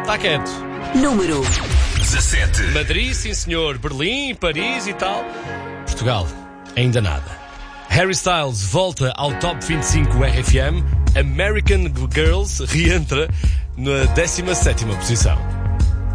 Está quieto. Número 17. Madrid, sim senhor. Berlim, Paris e tal. Portugal, ainda nada. Harry Styles volta ao Top 25 RFM. American Girls reentra na 17ª posição.